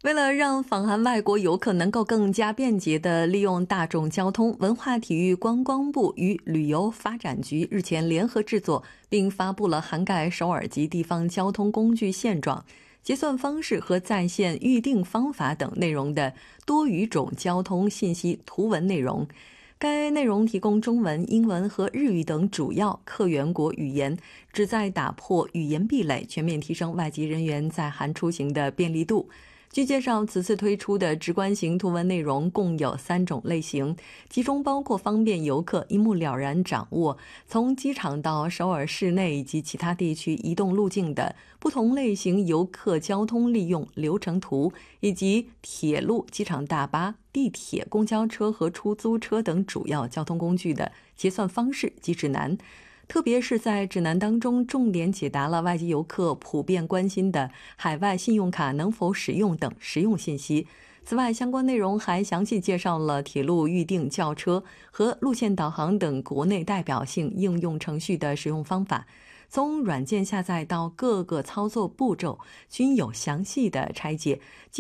为了让访韩外国游客能够更加便捷地利用大众交通，文化体育观光部与旅游发展局日前联合制作并发布了涵盖首尔及地方交通工具现状、结算方式和在线预订方法等内容的多语种交通信息图文内容。该内容提供中文、英文和日语等主要客源国语言，旨在打破语言壁垒，全面提升外籍人员在韩出行的便利度。据介绍，此次推出的直观型图文内容共有3种类型，其中包括方便游客一目了然掌握从机场到首尔市内以及其他地区移动路径的不同类型游客交通利用流程图，以及铁路、机场大巴、地铁、公交车和出租车等主要交通工具的结算方式及指南。特别是在指南当中重点解答了外籍游客普遍关心的海外信用卡能否使用等实用信息。此外，相关内容还详细介绍了铁路预订轿车和路线导航等国内代表性应用程序的使用方法，从软件下载到各个操作步骤均有详细的拆解。